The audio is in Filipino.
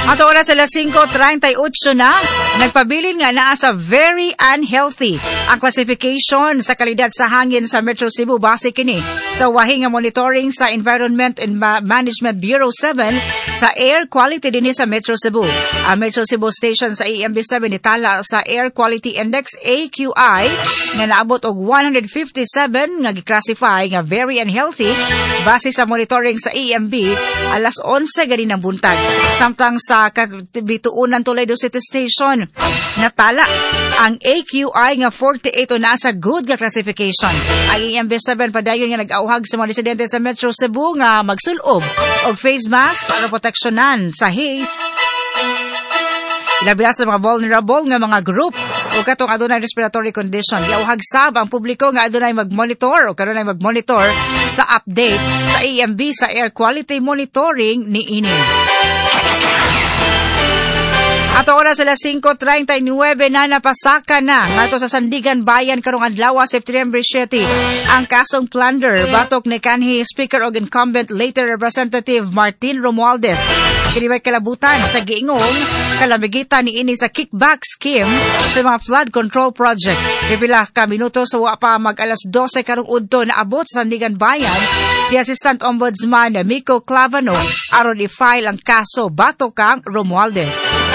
At oras alas 5:38 na, nagpabilin nga naa sa very unhealthy ang classification sa kalidad sa hangin sa Metro Cebu. Base kini sa wahing nga monitoring sa Environment and Management Bureau 7 sa air quality dinhi sa Metro Cebu. Ang Metro Cebu Station sa EMB7 nitala sa Air Quality Index AQI nga naabot og 157 nga gi-classify nga very unhealthy base sa monitoring sa EMB alas 11 gani ng buntag. Samtang sa bituunan Toledo City Station natala ang AQI nga 48 o nasa good nga classification. Ang EMB7 padayon nga nag-auhag sa mga residente sa Metro Cebu nga magsulob og face mask para proteksyonan sa haze ilabi sa mga vulnerable nga mga group o katong adunay respiratory condition. Giauhag sab ang publiko nga adunay magmonitor o kanunay magmonitor sa update sa EMB sa air quality monitoring niini. At oras alas 5:39 na napasaka na ngadto sa Sandigan Bayan karong adlaw September 7 ang kasong plunder batok ni kanhi Speaker og incumbent later Representative Martin Romualdez. Kini may kalabutan sa giingong kalamigitan niini sa kickback scheme sa mga flood control project. Pipila ka minuto sa wa pa mag alas 12 karong udto na abot sa Sandigan Bayan si Assistant Ombudsman Miko Clavano aron i-file ang kaso batok kang Romualdez.